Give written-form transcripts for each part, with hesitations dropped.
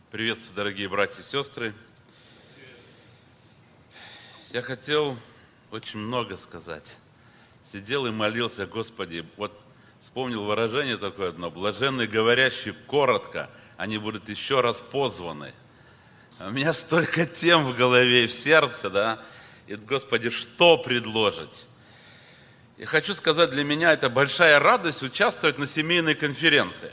Приветствую, дорогие братья и сестры. Я хотел очень много сказать. Сидел и молился, Господи, вот вспомнил выражение такое одно: блаженные говорящие коротко, они будут еще раз позваны. А у меня столько тем в голове и в сердце, да, и, Господи, что предложить? И хочу сказать, для меня это большая радость участвовать на семейной конференции.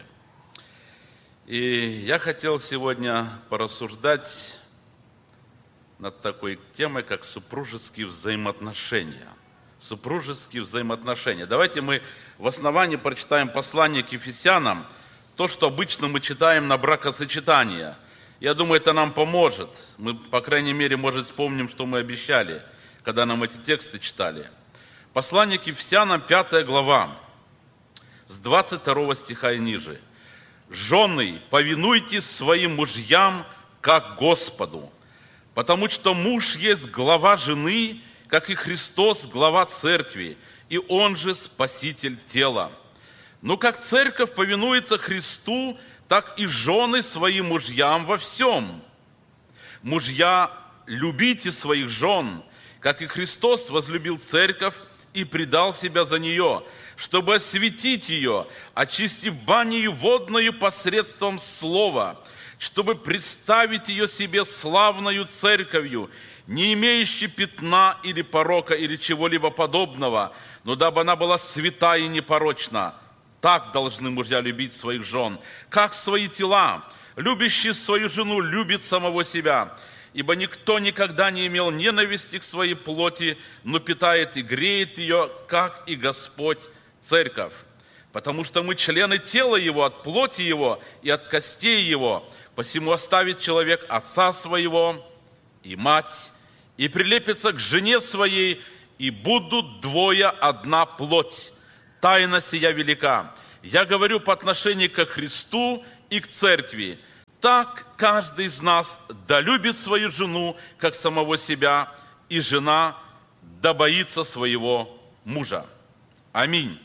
И я хотел сегодня порассуждать над такой темой, как супружеские взаимоотношения. Супружеские взаимоотношения. Давайте мы в основании прочитаем послание к Ефесянам, то, что обычно мы читаем на бракосочетание. Я думаю, это нам поможет. Мы, по крайней мере, может, вспомним, что мы обещали, когда нам эти тексты читали. Послание к Ефесянам, 5 глава, с 22 стиха и ниже. «Жены, повинуйтесь своим мужьям, как Господу, потому что муж есть глава жены, как и Христос глава церкви, и Он же спаситель тела. Но как церковь повинуется Христу, так и жены своим мужьям во всем. Мужья, любите своих жен, как и Христос возлюбил церковь и предал себя за нее, чтобы осветить ее, очистив банию водную посредством слова, чтобы представить ее себе славною церковью, не имеющей пятна или порока или чего-либо подобного, но дабы она была свята и непорочна. Так должны мужья любить своих жен, как свои тела. Любящий свою жену любит самого себя, ибо никто никогда не имел ненависти к своей плоти, но питает и греет ее, как и Господь церковь. Потому что мы члены тела Его, от плоти Его и от костей Его. Посему оставит человек отца своего и мать, и прилепится к жене своей, и будут двое одна плоть. Тайна сия велика. Я говорю по отношению к Христу и к церкви. Так каждый из нас да любит свою жену, как самого себя, и жена да боится своего мужа. Аминь.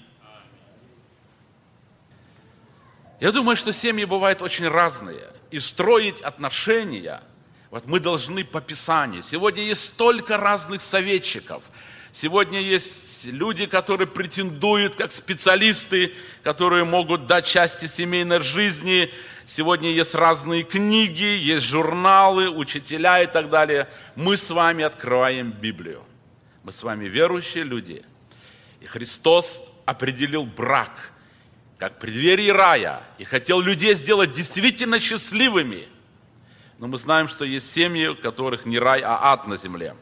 Я думаю, что семьи бывают очень разные. И строить отношения, вот мы должны по Писанию. Сегодня есть столько разных советчиков. Сегодня есть люди, которые претендуют как специалисты, которые могут дать части семейной жизни. Сегодня есть разные книги, есть журналы, учителя и так далее. Мы с вами открываем Библию. Мы с вами верующие люди. И Христос определил брак как преддверие рая, и хотел людей сделать действительно счастливыми. Но мы знаем, что есть семьи, у которых не рай, а ад на земле.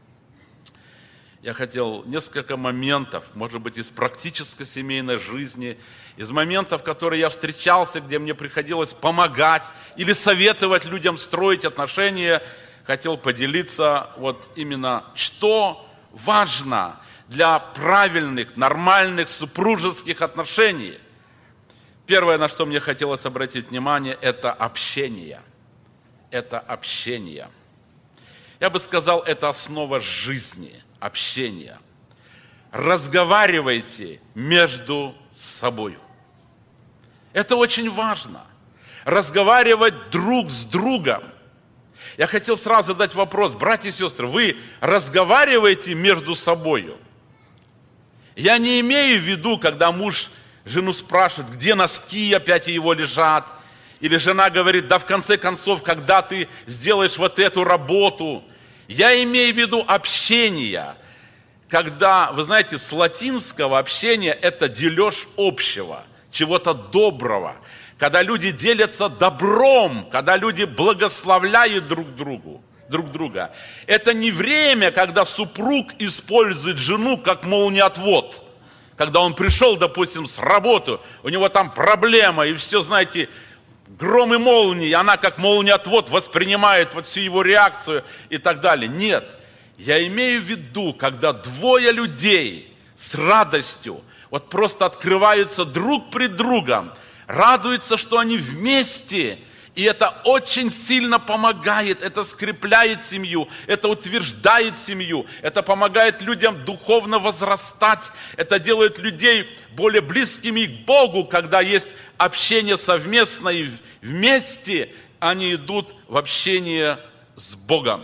Я хотел несколько моментов, может быть, из практической семейной жизни, из моментов, которые я встречался, где мне приходилось помогать или советовать людям строить отношения, хотел поделиться вот именно, что важно для правильных, нормальных супружеских отношений. Первое, на что мне хотелось обратить внимание, это общение. Это общение. Я бы сказал, это основа жизни, общение. Разговаривайте между собой. Это очень важно. Разговаривать друг с другом. Я хотел сразу задать вопрос, братья и сестры, вы разговариваете между собой? Я не имею в виду, когда муж жену спрашивает, где носки опять его лежат. Или жена говорит, да в конце концов, когда ты сделаешь вот эту работу. Я имею в виду общение. Когда, вы знаете, с латинского общения это дележ общего, чего-то доброго. Когда люди делятся добром, когда люди благословляют друг друга. Это не время, когда супруг использует жену как молниеотвод. Когда он пришел, допустим, с работы, у него там проблема, и все, знаете, гром и молнии, она как молниеотвод воспринимает вот всю его реакцию и так далее. Нет, я имею в виду, когда двое людей с радостью вот просто открываются друг пред другом, радуются, что они вместе, и это очень сильно помогает, это скрепляет семью, это утверждает семью, это помогает людям духовно возрастать, это делает людей более близкими к Богу, когда есть общение совместно и вместе, они идут в общение с Богом.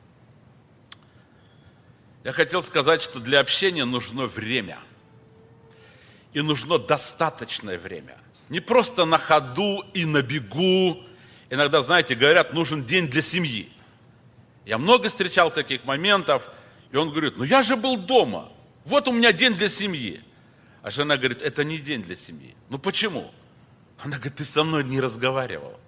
Я хотел сказать, что для общения нужно время. И нужно достаточное время. Не просто на ходу и на бегу. Иногда, знаете, говорят, нужен день для семьи. Я много встречал таких моментов, и он говорит, ну я же был дома, вот у меня день для семьи. А жена говорит, это не день для семьи. Ну почему? Она говорит, ты со мной не разговаривал.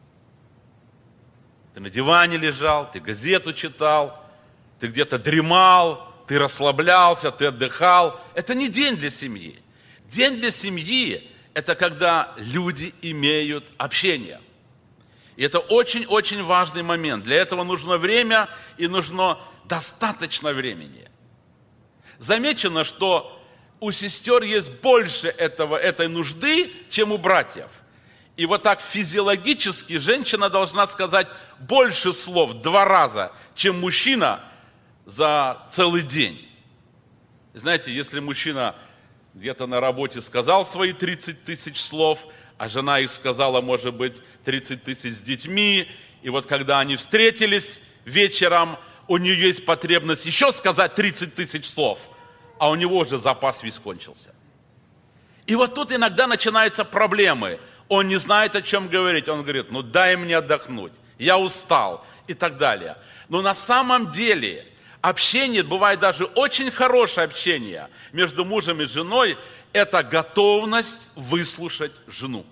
Ты на диване лежал, ты газету читал, ты где-то дремал, ты расслаблялся, ты отдыхал. Это не день для семьи. День для семьи – это когда люди имеют общение. И это очень-очень важный момент. Для этого нужно время и нужно достаточно времени. Замечено, что у сестер есть больше этой нужды, чем у братьев. И вот так физиологически женщина должна сказать больше слов 2 раза, чем мужчина за целый день. Знаете, если мужчина где-то на работе сказал свои 30 тысяч слов, а жена их сказала, может быть, 30 тысяч с детьми, и вот когда они встретились вечером, у нее есть потребность еще сказать 30 тысяч слов, а у него уже запас весь кончился. И вот тут иногда начинаются проблемы. Он не знает, о чем говорить. Он говорит, ну дай мне отдохнуть, я устал и так далее. Но на самом деле общение, бывает даже очень хорошее общение между мужем и женой, это готовность выслушать жену.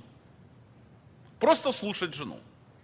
Просто слушать жену.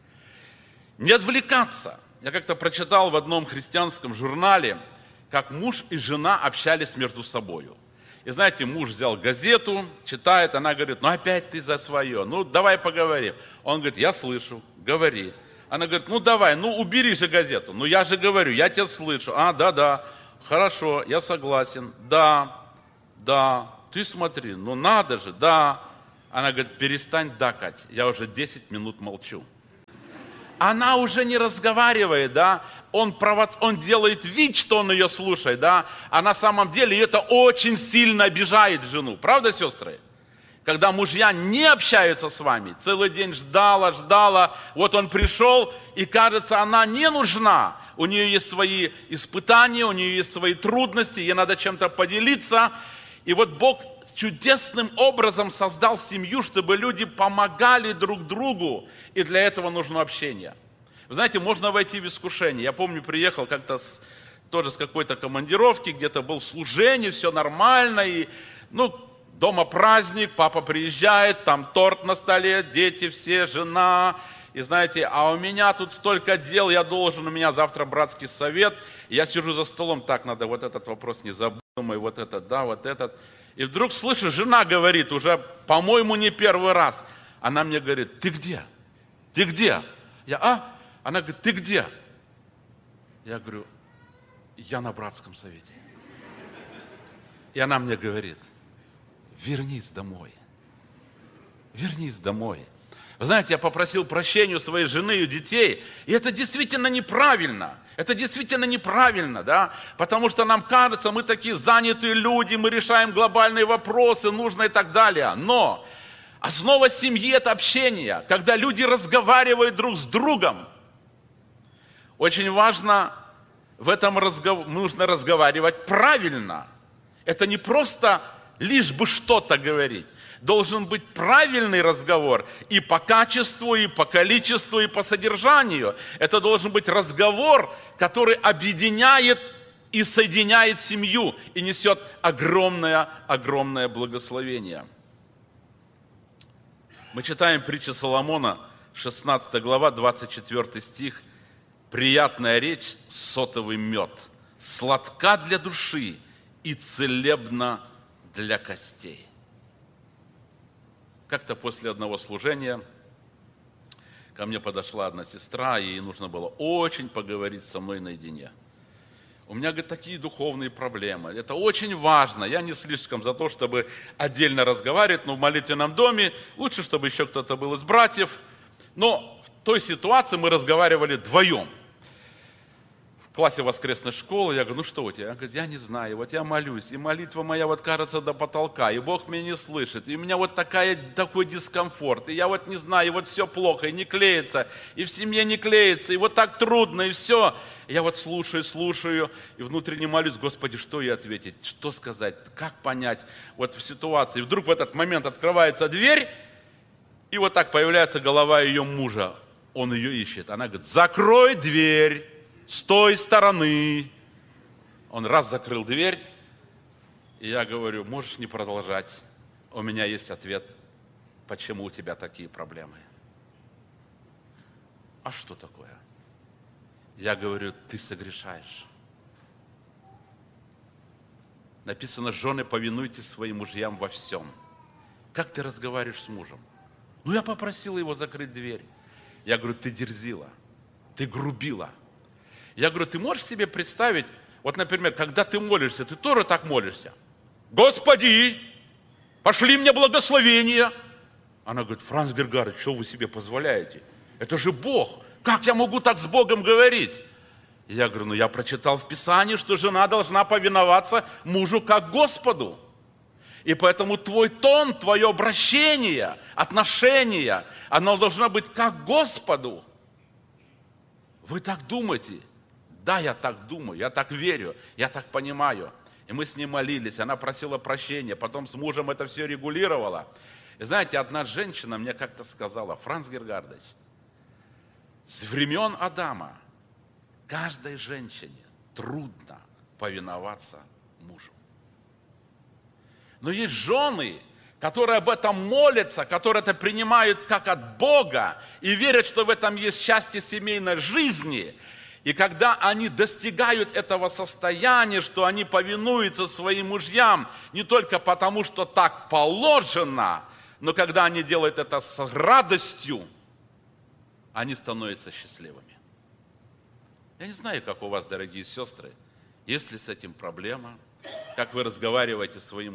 Не отвлекаться. Я как-то прочитал в одном христианском журнале, как муж и жена общались между собой. И знаете, муж взял газету, читает, она говорит, ну опять ты за свое, ну давай поговорим. Он говорит, я слышу, говори. Она говорит, ну давай, ну убери же газету. Ну я же говорю, я тебя слышу. А, да, хорошо, я согласен. Да, ты смотри, ну надо же, да. Она говорит, перестань дакать, я уже 10 минут молчу. Она уже не разговаривает, да, он делает вид, что он ее слушает, да, а на самом деле это очень сильно обижает жену. Правда, сестры? Когда мужья не общаются с вами, целый день ждала, вот он пришел, и кажется, она не нужна. У нее есть свои испытания, у нее есть свои трудности, ей надо чем-то поделиться. И вот Бог чудесным образом создал семью, чтобы люди помогали друг другу, и для этого нужно общение. Вы знаете, можно войти в искушение. Я помню, приехал как-то тоже с какой-то командировки, где-то был служение, все нормально, и, дома праздник, папа приезжает, там торт на столе, дети все, жена, и знаете, а у меня тут столько дел, у меня завтра братский совет, я сижу за столом, так, надо вот этот вопрос не забудем, вот этот, да, вот этот. И вдруг слышу, жена говорит, уже, по-моему, не первый раз, она мне говорит, ты где? Ты где? Она говорит, ты где? Я говорю, я на братском совете. И она мне говорит, вернись домой. Вернись домой. Вы знаете, я попросил прощения у своей жены и у детей, и это действительно неправильно. Это действительно неправильно, да? Потому что нам кажется, мы такие занятые люди, мы решаем глобальные вопросы, нужно и так далее. Но основа семьи – это общение, когда люди разговаривают друг с другом. Очень важно, в этом нужно разговаривать правильно. Это не просто лишь бы что-то говорить. Должен быть правильный разговор и по качеству, и по количеству, и по содержанию. Это должен быть разговор, который объединяет и соединяет семью и несет огромное благословение. Мы читаем притчу Соломона, 16 глава, 24 стих. «Приятная речь, сотовый мед, сладка для души и целебна для костей». Как-то после одного служения ко мне подошла одна сестра, и ей нужно было очень поговорить со мной наедине. У меня, говорит, такие духовные проблемы. Это очень важно. Я не слишком за то, чтобы отдельно разговаривать, но в молитвенном доме лучше, чтобы еще кто-то был из братьев. Но в той ситуации мы разговаривали вдвоем. классе воскресной школы, я говорю, ну что у тебя? Он говорит, я не знаю, вот я молюсь, и молитва моя вот кажется до потолка, и Бог меня не слышит, и у меня вот такой дискомфорт, и я вот не знаю, и вот все плохо, и не клеится, и в семье не клеится, и вот так трудно, и все. И я вот слушаю, и внутренне молюсь, Господи, что ей ответить, что сказать, как понять вот в ситуации. И вдруг в этот момент открывается дверь, и вот так появляется голова ее мужа, он ее ищет. Она говорит, закрой дверь. С той стороны. Он раз закрыл дверь, и я говорю, можешь не продолжать. У меня есть ответ, почему у тебя такие проблемы. А что такое? Я говорю, ты согрешаешь. Написано, жены, повинуйтесь своим мужьям во всем. Как ты разговариваешь с мужем? Ну, я попросила его закрыть дверь. Я говорю, ты дерзила, ты грубила. Я говорю, ты можешь себе представить, вот, например, когда ты молишься, ты тоже так молишься. Господи, пошли мне благословение. Она говорит, Франц Гергарович, что вы себе позволяете? Это же Бог. Как я могу так с Богом говорить? Я говорю, ну я прочитал в Писании, что жена должна повиноваться мужу как Господу. И поэтому твой тон, твое обращение, отношение, оно должно быть как Господу. Вы так думаете? Да, я так думаю, я так верю, я так понимаю. И мы с ней молились, она просила прощения, потом с мужем это все регулировала. И знаете, одна женщина мне как-то сказала, Франц Гергардович, с времен Адама каждой женщине трудно повиноваться мужу. Но есть жены, которые об этом молятся, которые это принимают как от Бога и верят, что в этом есть счастье семейной жизни. И когда они достигают этого состояния, что они повинуются своим мужьям не только потому, что так положено, но когда они делают это с радостью, они становятся счастливыми. Я не знаю, как у вас, дорогие сестры, есть ли с этим проблема, как вы разговариваете с своими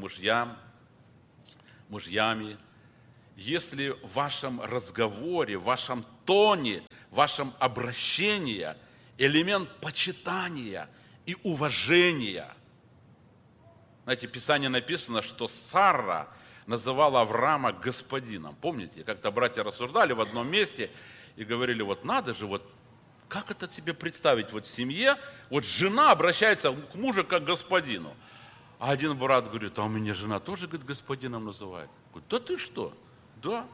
мужьями, если в вашем разговоре, в вашем тоне, в вашем обращении элемент почитания и уважения. Знаете, в Писании написано, что Сара называла Авраама господином. Помните, как-то братья рассуждали в одном месте и говорили, вот надо же, вот как это себе представить, вот в семье, вот жена обращается к мужу как к господину. А один брат говорит, а у меня жена тоже, говорит, господином называет. Говорит, да ты что? Да.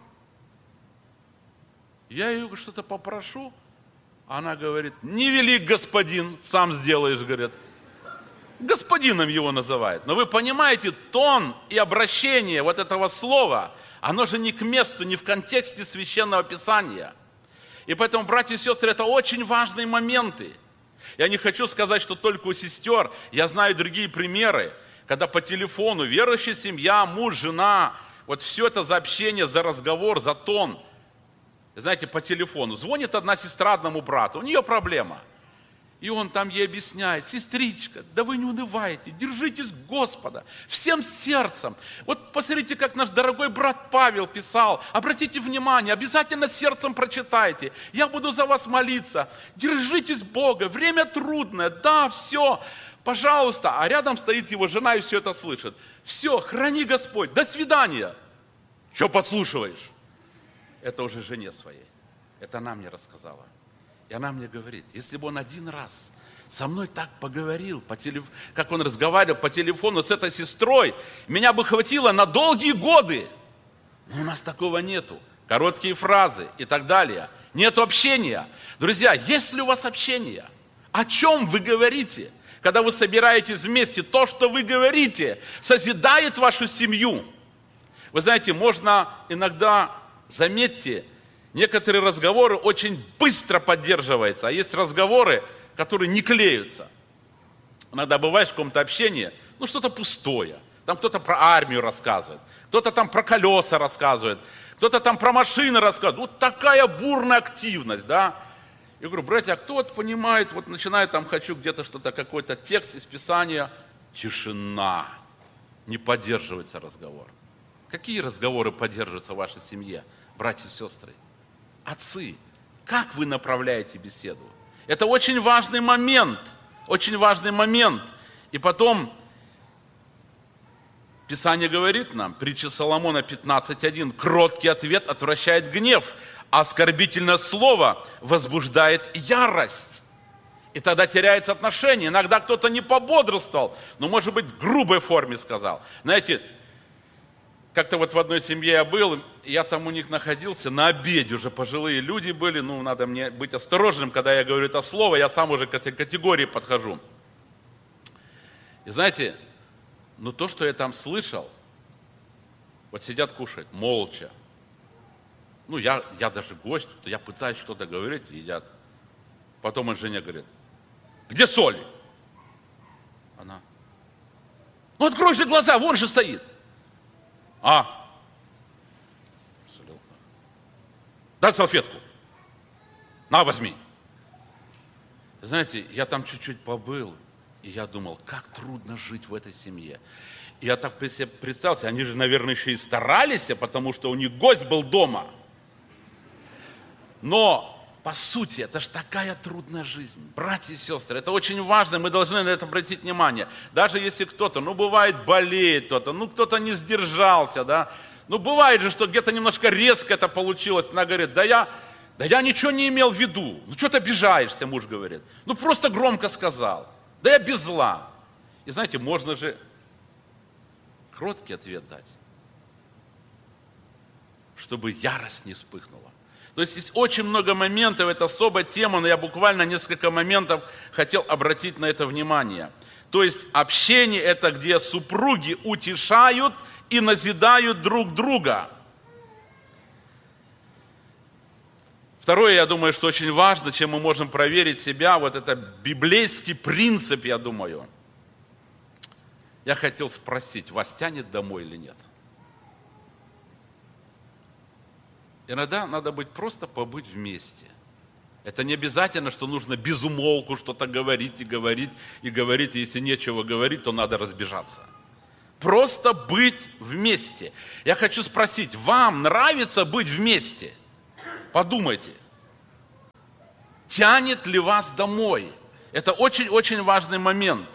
Я ее что-то попрошу, она говорит, не велик господин, сам сделаешь, говорит. Господином его называют. Но вы понимаете, тон и обращение вот этого слова, оно же не к месту, не в контексте Священного Писания. И поэтому, братья и сестры, это очень важные моменты. Я не хочу сказать, что только у сестер, я знаю другие примеры, когда по телефону верующая семья, муж, жена, вот все это за общение, за разговор, за тон. Знаете, по телефону звонит одна сестра одному брату, у нее проблема. И он там ей объясняет, сестричка, да вы не унывайте, держитесь Господа всем сердцем. Вот посмотрите, как наш дорогой брат Павел писал, обратите внимание, обязательно сердцем прочитайте, я буду за вас молиться, держитесь Бога, время трудное, да, все, пожалуйста. А рядом стоит его жена и все это слышит. Все, храни Господь, до свидания. Что подслушиваешь? Это уже жене своей, это она мне рассказала. И она мне говорит, если бы он один раз со мной так поговорил, как он разговаривал по телефону с этой сестрой, меня бы хватило на долгие годы. Но у нас такого нету. Короткие фразы и так далее. Нет общения. Друзья, есть ли у вас общение? О чем вы говорите? Когда вы собираетесь вместе, то, что вы говорите, созидает вашу семью. Вы знаете, можно иногда, заметьте, некоторые разговоры очень быстро поддерживаются, а есть разговоры, которые не клеются. Иногда бываешь в каком-то общении, что-то пустое. Там кто-то про армию рассказывает, кто-то там про колеса рассказывает, кто-то там про машины рассказывает. Вот такая бурная активность, да. Я говорю, братья, а кто вот понимает, вот начинает там, хочу где-то что-то, какой-то текст из Писания, тишина, не поддерживается разговор. Какие разговоры поддерживаются в вашей семье, братья и сестры? Отцы, как вы направляете беседу? Это очень важный момент. Очень важный момент. И потом Писание говорит нам, притча Соломона 15:1, кроткий ответ отвращает гнев, а оскорбительное слово возбуждает ярость. И тогда теряется отношение. Иногда кто-то не пободрствовал, но, может быть, в грубой форме сказал. Знаете, как-то вот в одной семье я был, я там у них находился, на обеде уже пожилые люди были, надо мне быть осторожным, когда я говорю это слово, я сам уже к этой категории подхожу. И знаете, то, что я там слышал, вот сидят кушают, молча. Я даже гость, я пытаюсь что-то говорить, едят. Потом он жене говорит, где соль? Она, открой же глаза, вон же стоит. Дай салфетку. На, возьми. Знаете, я там чуть-чуть побыл, и я думал, как трудно жить в этой семье. И я так себе представился, они же, наверное, еще и старались, потому что у них гость был дома. Но, по сути, это же такая трудная жизнь. Братья и сестры, это очень важно, мы должны на это обратить внимание. Даже если кто-то, бывает, болеет кто-то, кто-то не сдержался, да. Бывает же, что где-то немножко резко это получилось. Она говорит, да я ничего не имел в виду. Что ты обижаешься, муж говорит. Просто громко сказал. Да я без зла. И знаете, можно же кроткий ответ дать, чтобы ярость не вспыхнула. То есть есть очень много моментов, это особая тема, но я буквально несколько моментов хотел обратить на это внимание. То есть общение – это где супруги утешают и назидают друг друга. Второе, я думаю, что очень важно, чем мы можем проверить себя, вот это библейский принцип, я думаю. Я хотел спросить, вас тянет домой или нет? Иногда надо просто побыть вместе. Это не обязательно, что нужно без умолку что-то говорить и говорить и говорить, и если нечего говорить, то надо разбежаться. Просто быть вместе. Я хочу спросить, вам нравится быть вместе? Подумайте. Тянет ли вас домой? Это очень-очень важный момент.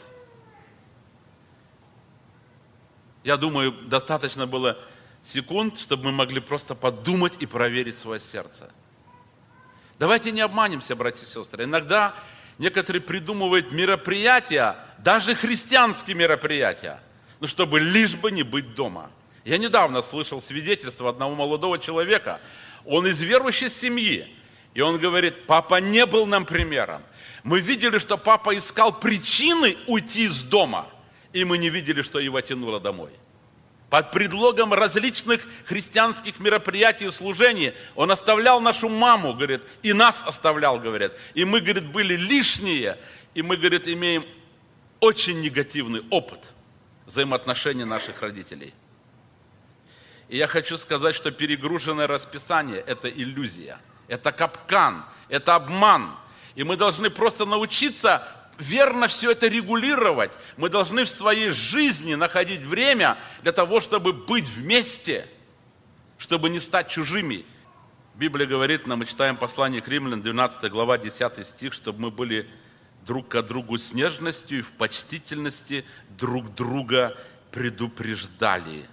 Я думаю, достаточно было секунд, чтобы мы могли просто подумать и проверить свое сердце. Давайте не обманемся, братья и сестры. Иногда некоторые придумывают мероприятия, даже христианские мероприятия, чтобы лишь бы не быть дома. Я недавно слышал свидетельство одного молодого человека. Он из верующей семьи. И он говорит, папа не был нам примером. Мы видели, что папа искал причины уйти из дома. И мы не видели, что его тянуло домой. Под предлогом различных христианских мероприятий и служений он оставлял нашу маму, говорит, и нас оставлял, говорит. И мы, говорит, были лишние. И мы, говорит, имеем очень негативный опыт взаимоотношений наших родителей. И я хочу сказать, что перегруженное расписание – это иллюзия, это капкан, это обман. И мы должны просто научиться верно все это регулировать. Мы должны в своей жизни находить время для того, чтобы быть вместе, чтобы не стать чужими. Библия говорит нам, мы читаем послание к Римлянам, 12 глава, 10 стих, чтобы мы были друг к другу с нежностью и в почтительности друг друга предупреждали.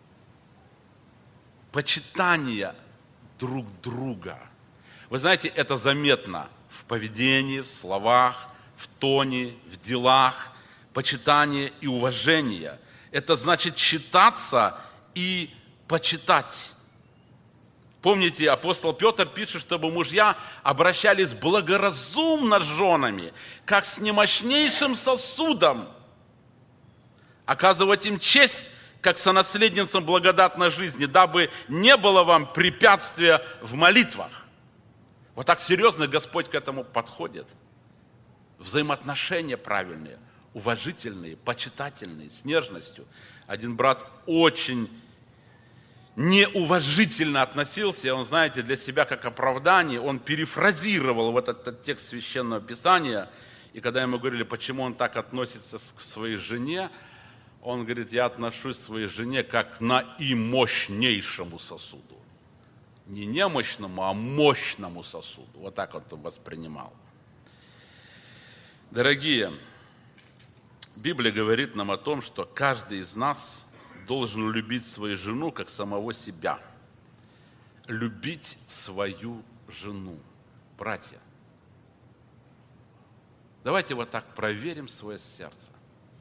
Почитание друг друга. Вы знаете, это заметно в поведении, в словах, в тоне, в делах, почитание и уважение. Это значит считаться и почитать. Помните, апостол Петр пишет, чтобы мужья обращались благоразумно с женами, как с немощнейшим сосудом, оказывать им честь, как сонаследницам благодатной жизни, дабы не было вам препятствия в молитвах. Вот так серьезно Господь к этому подходит. Взаимоотношения правильные, уважительные, почитательные, с нежностью. Один брат очень неуважительно относился, и он, знаете, для себя как оправдание, он перефразировал вот этот текст Священного Писания, и когда ему говорили, почему он так относится к своей жене, он говорит, я отношусь к своей жене как к наимощнейшему сосуду. Не немощному, а мощному сосуду. Вот так он это воспринимал. Дорогие, Библия говорит нам о том, что каждый из нас должен любить свою жену как самого себя. Любить свою жену. Братья, давайте вот так проверим свое сердце.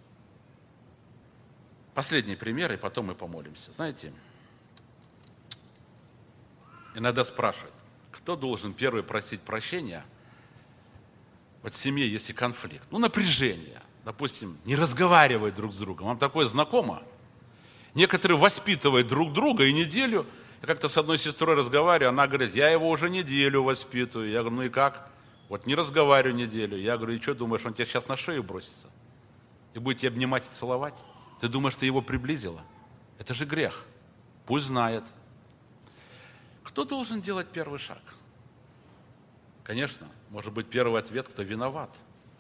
Последний пример, и потом мы помолимся. Знаете, иногда спрашивают, кто должен первый просить прощения? Вот в семье, если конфликт, напряжение, допустим, не разговаривают друг с другом. Вам такое знакомо? Некоторые воспитывают друг друга и неделю. Я как-то с одной сестрой разговариваю, она говорит, я его уже неделю воспитываю. Я говорю, ну и как? Вот не разговариваю неделю. Я говорю, и что думаешь, он тебе сейчас на шею бросится? И будет тебя обнимать и целовать? Ты думаешь, ты его приблизила? Это же грех. Пусть знает. Кто должен делать первый шаг? Конечно, может быть, первый ответ, кто виноват.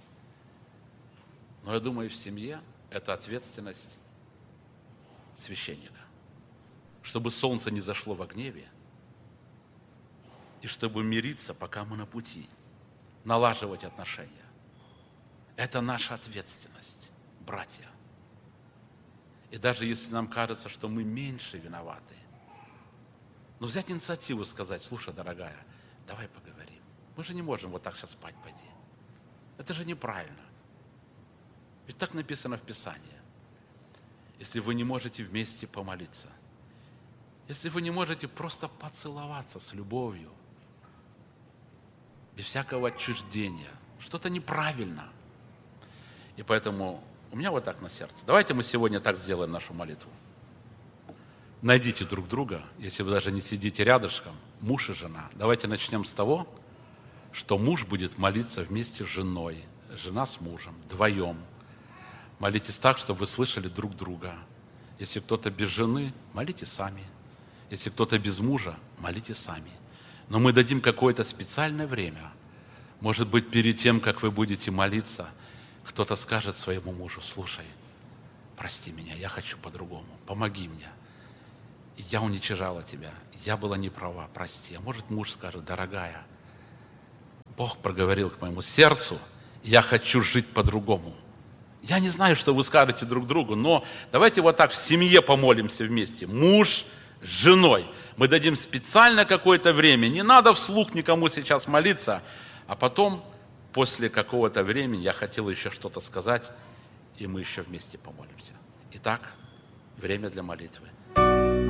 Но я думаю, в семье это ответственность священника. Чтобы солнце не зашло во гневе, и чтобы мириться, пока мы на пути, налаживать отношения. Это наша ответственность, братья. И даже если нам кажется, что мы меньше виноваты, но взять инициативу и сказать, слушай, дорогая, давай поговорим. Мы же не можем вот так сейчас спать пойти. Это же неправильно. Ведь так написано в Писании. Если вы не можете вместе помолиться, если вы не можете просто поцеловаться с любовью, без всякого отчуждения, что-то неправильно. И поэтому у меня вот так на сердце. Давайте мы сегодня так сделаем нашу молитву. Найдите друг друга, если вы даже не сидите рядышком, муж и жена. Давайте начнем с того, что муж будет молиться вместе с женой, жена с мужем, вдвоем. Молитесь так, чтобы вы слышали друг друга. Если кто-то без жены, молите сами. Если кто-то без мужа, молите сами. Но мы дадим какое-то специальное время. Может быть, перед тем, как вы будете молиться, кто-то скажет своему мужу, слушай, прости меня, я хочу по-другому, помоги мне. Я уничижала тебя, я была не права, прости. А может, муж скажет, дорогая, Бог проговорил к моему сердцу, я хочу жить по-другому. Я не знаю, что вы скажете друг другу, но давайте вот так в семье помолимся вместе. Муж с женой. Мы дадим специально какое-то время. Не надо вслух никому сейчас молиться. А потом, после какого-то времени, я хотел еще что-то сказать, и мы еще вместе помолимся. Итак, время для молитвы.